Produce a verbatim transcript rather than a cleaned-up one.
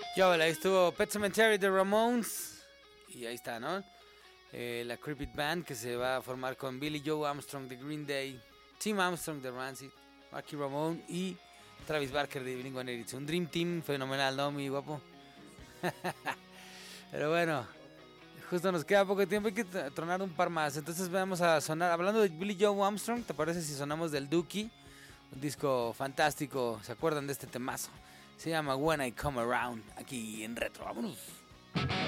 Ya, vale, ahí estuvo Pet Sematary de Ramones. Y ahí está, ¿no? Eh, la Creepy Band que se va a formar con Billy Joe Armstrong de Green Day, Tim Armstrong de Rancid, Marky Ramone y Travis Barker de Blink ciento ochenta y dos. Un Dream Team fenomenal, ¿no, mi guapo? Pero bueno, justo nos queda poco tiempo, hay que tronar un par más. Entonces vamos a sonar, hablando de Billy Joe Armstrong, ¿te parece si sonamos del Dookie? Un disco fantástico, ¿se acuerdan de este temazo? Se llama When I Come Around, aquí en Retro, vámonos.